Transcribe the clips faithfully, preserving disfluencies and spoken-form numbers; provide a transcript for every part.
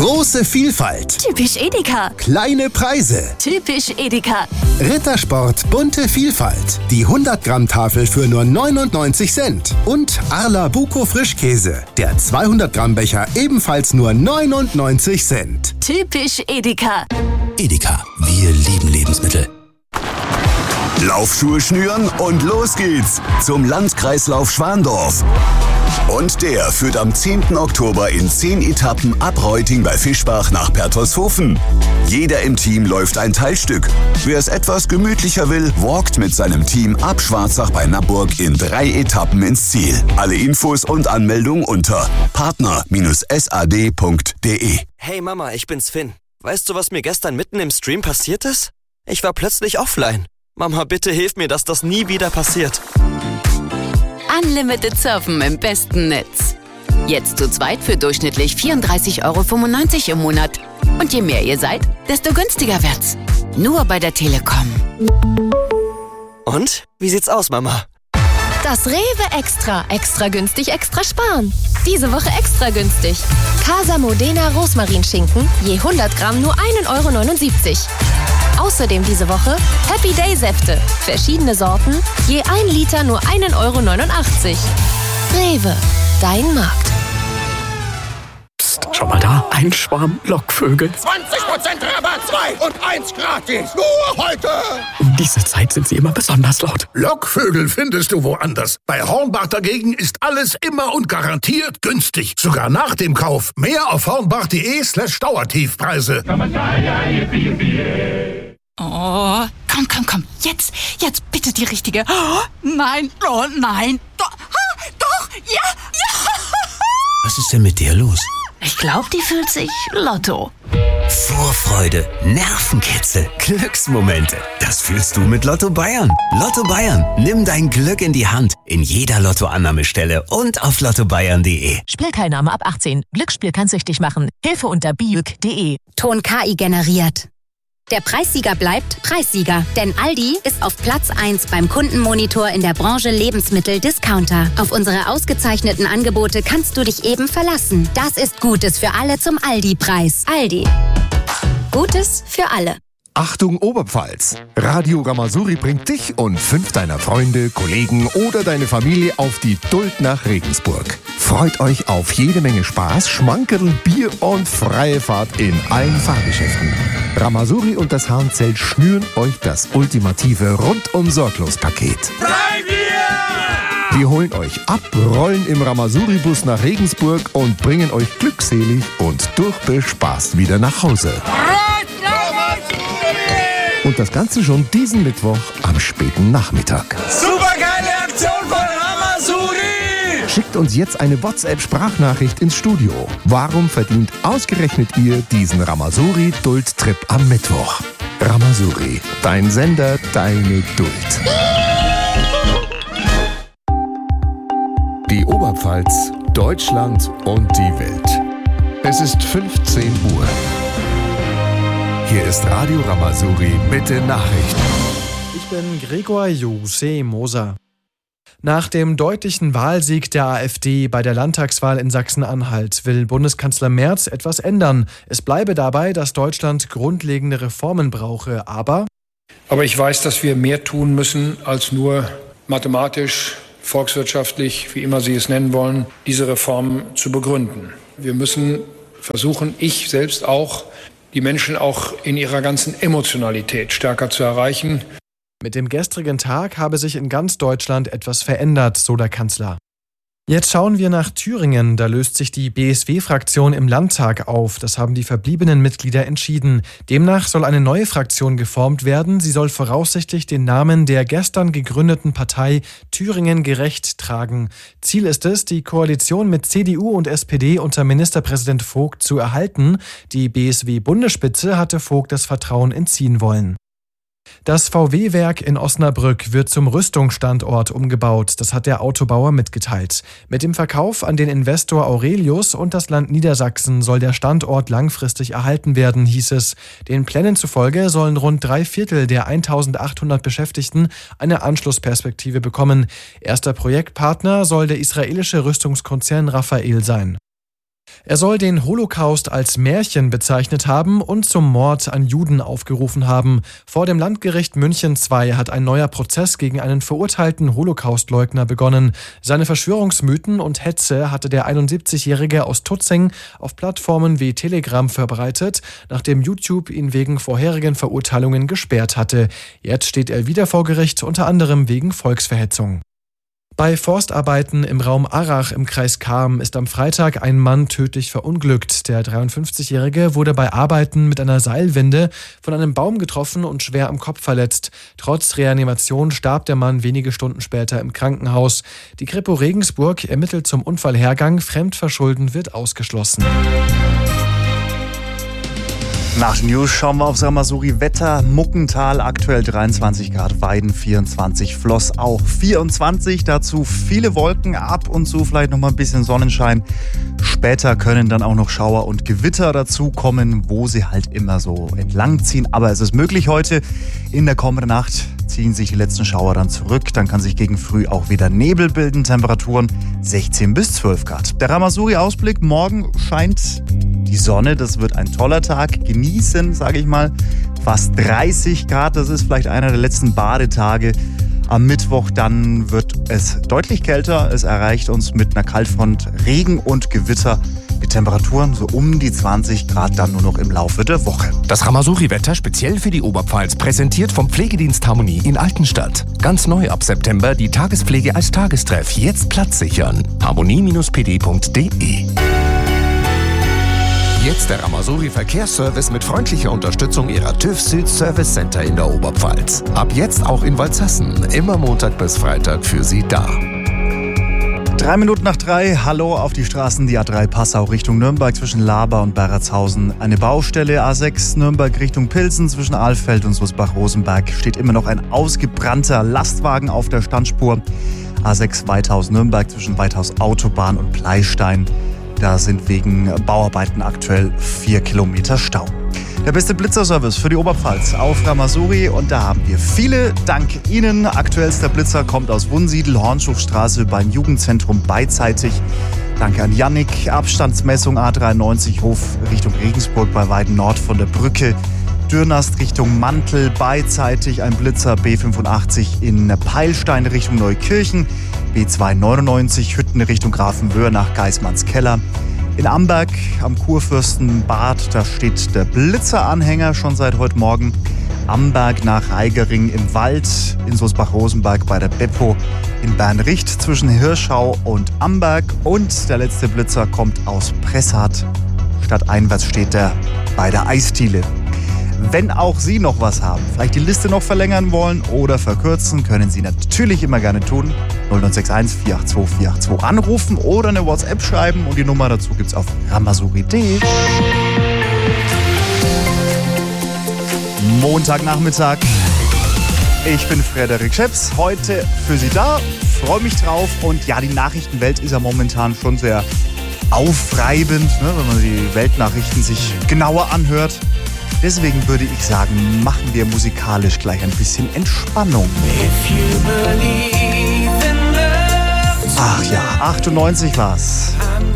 Große Vielfalt. Typisch Edeka. Kleine Preise. Typisch Edeka. Rittersport bunte Vielfalt. Die hundert Gramm Tafel für nur neunundneunzig Cent. Und Arla Buko Frischkäse. Der zweihundert Gramm Becher ebenfalls nur neunundneunzig Cent. Typisch Edeka. Edeka, wir lieben Lebensmittel. Laufschuhe schnüren und los geht's zum Landkreislauf Schwandorf. Und der führt am zehnten Oktober in zehn Etappen ab Reuting bei Fischbach nach Pertolshofen. Jeder im Team läuft ein Teilstück. Wer es etwas gemütlicher will, walkt mit seinem Team ab Schwarzach bei Naburg in drei Etappen ins Ziel. Alle Infos und Anmeldung unter partner Bindestrich s a d punkt d e. Hey Mama, ich bin's Finn. Weißt du, was mir gestern mitten im Stream passiert ist? Ich war plötzlich offline. Mama, bitte hilf mir, dass das nie wieder passiert. Unlimited Surfen im besten Netz. Jetzt zu zweit für durchschnittlich vierunddreißig Euro fünfundneunzig im Monat. Und je mehr ihr seid, desto günstiger wird's. Nur bei der Telekom. Und? Wie sieht's aus, Mama? Das Rewe Extra. Extra günstig, extra sparen. Diese Woche extra günstig. Casa Modena Rosmarinschinken, je hundert Gramm nur ein Euro neunundsiebzig. Außerdem diese Woche Happy Day Säfte. Verschiedene Sorten, je ein Liter nur ein Euro neunundachtzig. Rewe, dein Markt. Psst, schau mal da, ein Schwarm Lockvögel. zwanzig Prozent Rabatt, zwei und eins gratis. Nur heute. Um diese Zeit sind sie immer besonders laut. Lockvögel findest du woanders. Bei Hornbach dagegen ist alles immer und garantiert günstig. Sogar nach dem Kauf. Mehr auf hornbach.de slash Dauertiefpreise. Oh, komm, komm, komm. Jetzt, jetzt bitte die richtige. Oh, nein, oh nein. Doch, ah, doch, ja, ja. Was ist denn mit dir los? Ich glaube, die fühlt sich Lotto. Vorfreude, Nervenkitzel, Glücksmomente. Das fühlst du mit Lotto Bayern. Lotto Bayern, nimm dein Glück in die Hand. In jeder Lottoannahmestelle und auf lotto bayern punkt de. Spielteilnahme ab achtzehn. Glücksspiel kann süchtig machen. Hilfe unter biuk punkt de. Ton K I generiert. Der Preissieger bleibt Preissieger, denn Aldi ist auf Platz eins beim Kundenmonitor in der Branche Lebensmittel-Discounter. Auf unsere ausgezeichneten Angebote kannst du dich eben verlassen. Das ist Gutes für alle zum Aldi-Preis. Aldi. Gutes für alle. Achtung Oberpfalz! Radio Ramasuri bringt dich und fünf deiner Freunde, Kollegen oder deine Familie auf die Duld nach Regensburg. Freut euch auf jede Menge Spaß, Schmankerl, Bier und freie Fahrt in allen Fahrgeschäften. Ramasuri und das Hahnzelt schnüren euch das ultimative Rundum-Sorglos-Paket. Wir holen euch ab, rollen im Ramasuri-Bus nach Regensburg und bringen euch glückselig und durchbespaßt wieder nach Hause. Und das Ganze schon diesen Mittwoch am späten Nachmittag. Supergeile Aktion von Ramasuri! Schickt uns jetzt eine WhatsApp-Sprachnachricht ins Studio. Warum verdient ausgerechnet ihr diesen Ramasuri-Duld-Trip am Mittwoch? Ramasuri, dein Sender, deine Duld. Die Oberpfalz, Deutschland und die Welt. Es ist fünfzehn Uhr. Hier ist Radio Ramasuri mit den Nachrichten. Ich bin Gregor Jose Moser. Nach dem deutlichen Wahlsieg der AfD bei der Landtagswahl in Sachsen-Anhalt will Bundeskanzler Merz etwas ändern. Es bleibe dabei, dass Deutschland grundlegende Reformen brauche, aber... Aber ich weiß, dass wir mehr tun müssen, als nur mathematisch, volkswirtschaftlich, wie immer Sie es nennen wollen, diese Reformen zu begründen. Wir müssen versuchen, ich selbst auch, die Menschen auch in ihrer ganzen Emotionalität stärker zu erreichen. Mit dem gestrigen Tag habe sich in ganz Deutschland etwas verändert, so der Kanzler. Jetzt schauen wir nach Thüringen. Da löst sich die B S W-Fraktion im Landtag auf. Das haben die verbliebenen Mitglieder entschieden. Demnach soll eine neue Fraktion geformt werden. Sie soll voraussichtlich den Namen der gestern gegründeten Partei Thüringen gerecht tragen. Ziel ist es, die Koalition mit C D U und S P D unter Ministerpräsident Vogt zu erhalten. Die B S W-Bundesspitze hatte Vogt das Vertrauen entziehen wollen. Das V W-Werk in Osnabrück wird zum Rüstungsstandort umgebaut. Das hat der Autobauer mitgeteilt. Mit dem Verkauf an den Investor Aurelius und das Land Niedersachsen soll der Standort langfristig erhalten werden, hieß es. Den Plänen zufolge sollen rund drei Viertel der eintausendachthundert Beschäftigten eine Anschlussperspektive bekommen. Erster Projektpartner soll der israelische Rüstungskonzern Rafael sein. Er soll den Holocaust als Märchen bezeichnet haben und zum Mord an Juden aufgerufen haben. Vor dem Landgericht München zwei hat ein neuer Prozess gegen einen verurteilten Holocaustleugner begonnen. Seine Verschwörungsmythen und Hetze hatte der einundsiebzigjährige aus Tutzing auf Plattformen wie Telegram verbreitet, nachdem YouTube ihn wegen vorherigen Verurteilungen gesperrt hatte. Jetzt steht er wieder vor Gericht, unter anderem wegen Volksverhetzung. Bei Forstarbeiten im Raum Arrach im Kreis Cham ist am Freitag ein Mann tödlich verunglückt. Der dreiundfünfzigjährige wurde bei Arbeiten mit einer Seilwinde von einem Baum getroffen und schwer am Kopf verletzt. Trotz Reanimation starb der Mann wenige Stunden später im Krankenhaus. Die Kripo Regensburg ermittelt zum Unfallhergang. Fremdverschulden wird ausgeschlossen. Nach den News schauen wir aufs Ramasuri-Wetter. Muckental aktuell dreiundzwanzig Grad, Weiden vierundzwanzig, Floss auch vierundzwanzig. Dazu viele Wolken, ab und zu vielleicht noch mal ein bisschen Sonnenschein. Später können dann auch noch Schauer und Gewitter dazukommen, wo sie halt immer so entlangziehen. Aber es ist möglich heute. In der kommenden Nacht ziehen sich die letzten Schauer dann zurück. Dann kann sich gegen früh auch wieder Nebel bilden. Temperaturen sechzehn bis zwölf Grad. Der Ramasuri-Ausblick: Morgen scheint die Sonne. Das wird ein toller Tag. Genießen, sage ich mal. Fast dreißig Grad. Das ist vielleicht einer der letzten Badetage. Am Mittwoch dann wird es deutlich kälter. Es erreicht uns mit einer Kaltfront Regen und Gewitter. Die Temperaturen so um die zwanzig Grad dann nur noch im Laufe der Woche. Das Ramasuri-Wetter speziell für die Oberpfalz, präsentiert vom Pflegedienst Harmonie in Altenstadt. Ganz neu ab September die Tagespflege als Tagestreff. Jetzt Platz sichern. harmonie Bindestrich p d punkt d e. Jetzt der Ramasuri Verkehrsservice mit freundlicher Unterstützung Ihrer TÜV Süd Service Center in der Oberpfalz. Ab jetzt auch in Walzhassen. Immer Montag bis Freitag für Sie da. Drei Minuten nach drei, hallo auf die Straßen, die A drei Passau Richtung Nürnberg zwischen Laber und Berratshausen. Eine Baustelle, A sechs Nürnberg Richtung Pilsen zwischen Alfeld und Sulzbach-Rosenberg. Steht immer noch ein ausgebrannter Lastwagen auf der Standspur. A sechs Weithaus Nürnberg zwischen Weithaus Autobahn und Pleistein. Da sind wegen Bauarbeiten aktuell vier Kilometer Stau. Der beste Blitzerservice für die Oberpfalz auf Ramasuri, und da haben wir viele. Dank Ihnen. Aktuellster Blitzer kommt aus Wunsiedel, Hornschufstraße beim Jugendzentrum beidseitig. Danke an Jannik. Abstandsmessung A dreiundneunzig Hof Richtung Regensburg bei Weiden Nord von der Brücke. Dürnast Richtung Mantel beidseitig ein Blitzer. B fünfundachtzig in Peilstein Richtung Neukirchen. B zweihundertneunundneunzig Hütten Richtung Grafenwöhr nach Geismannskeller. In Amberg am Kurfürstenbad, da steht der Blitzeranhänger schon seit heute Morgen. Amberg nach Eigering im Wald, in Sulzbach-Rosenberg bei der Beppo, in Bernricht zwischen Hirschau und Amberg. Und der letzte Blitzer kommt aus Presshardt. Stadteinwärts steht er bei der Eisdiele. Wenn auch Sie noch was haben, vielleicht die Liste noch verlängern wollen oder verkürzen, können Sie natürlich immer gerne tun. null neun sechs eins vier acht zwei vier acht zwei anrufen oder eine WhatsApp schreiben, und die Nummer dazu gibt's auf ramasuri punkt de. Montagnachmittag. Ich bin Frederik Scheps, heute für Sie da, freue mich drauf, und ja, die Nachrichtenwelt ist ja momentan schon sehr aufreibend, ne, wenn man die Weltnachrichten sich genauer anhört. Deswegen würde ich sagen, machen wir musikalisch gleich ein bisschen Entspannung. Ach ja, achtundneunzig war's.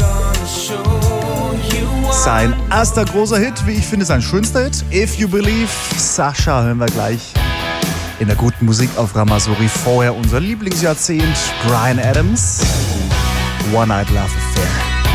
Sein erster großer Hit, wie ich finde, sein schönster Hit. If You Believe, Sascha, hören wir gleich in der guten Musik auf Ramasuri. Vorher unser Lieblingsjahrzehnt, Bryan Adams, One Night Love.